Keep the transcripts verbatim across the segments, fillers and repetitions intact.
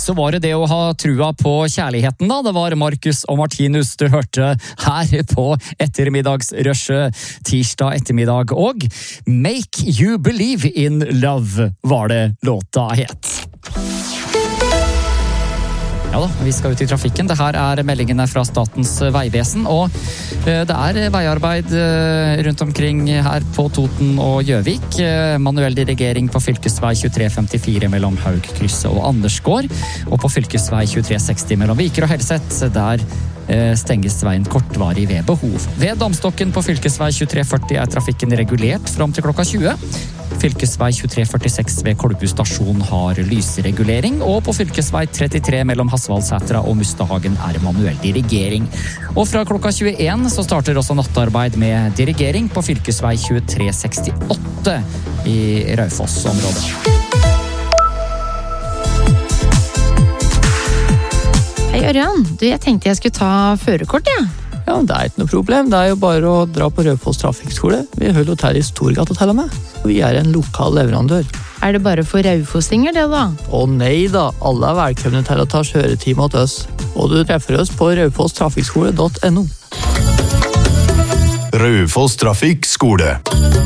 så var det det å ha trua på kjærligheten da. Det var Marcus og Martinus du hørte her på ettermiddagsrushet tirsdag ettermiddag. Og Make You Believe in Love var det låta het. Ja da, vi skal ut i trafikken. Det her er meldingene fra Statens vegvesen, og det er veiarbeid rundt omkring her på Toten og Gjøvik. Manuell dirigering på fylkesvei tjuetre femtifire mellom Haugkrysset og Andersgård, og på fylkesvei tjuetre seksti mellom Viker og Helset, der stenges veien kortvarig ved behov. Ved Damstokken på fylkesvei tjuetre førti er trafikken regulert fram til klokka tjue. Fylkesvei tjuetre førtiseks ved Kolbu stasjon har lysregulering, og på fylkesvei trettitre mellom Hasvaldsætra og Mustahagen er manuell dirigering. Og fra klokka tjueen så starter også nattarbeid med dirigering på fylkesvei tjuetre sekstiåtte i Raufoss-området. Hei Ørjan, du, jeg tenkte jeg skulle ta førerkort, ja. Ja, det er ikke noe problem. Det er jo bare å dra på Raufoss trafikkskole. Vi holder til i Storgata til og med. Vi er en lokal leverandør. Er det bare for raufossinger det da? Å nei da, alle er velkomne til å ta kjøretime til oss. Og du treffer oss på raufoss trafikkskole punktum no. Raufoss trafikkskole.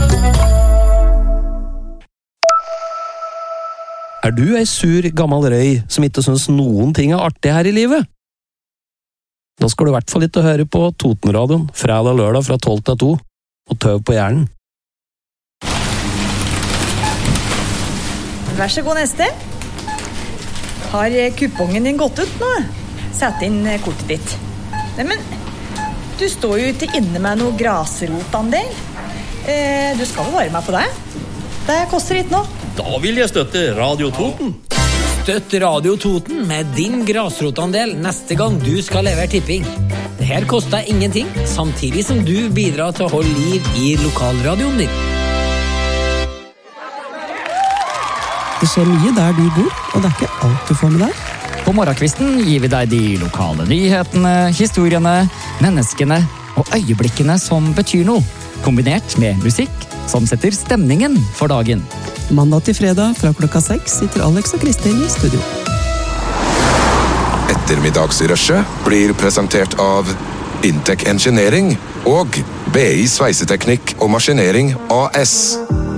Er du ei sur gammel røy som ikke synes noen ting er artig her i livet? Da skal du i hvert fall ikke høre på Totenradioen, fredag og lørdag fra tolv til to, og tøv på hjernen. Vær så god, neste. Har kupongen din gått ut nå? Sett inn kortet ditt. Nei, men du står jo ikke inne med noe grasrotandel. Eh, du skal jo være med på det. Det koster litt nå. Da vil jeg støtte Radio Toten. Støtt Radio Toten med din grasrotandel neste gang du skal levere tipping. Det her koster ingenting, samtidig som du bidrar til å holde liv i lokalradioen din. Det skjer mye der du bor, og det er ikke alt du får med deg. På morgenkvisten gir vi deg de lokale nyhetene, historiene, menneskene og øyeblikkene som betyr noe, kombinert med musikk som setter stemningen for dagen. Mandag til fredag fra klokka seks sitter Alex og Kristin i studio. Ettermiddagsrushet blir presentert av Intec Engineering og B I Sveiseteknikk og Maskinering A S.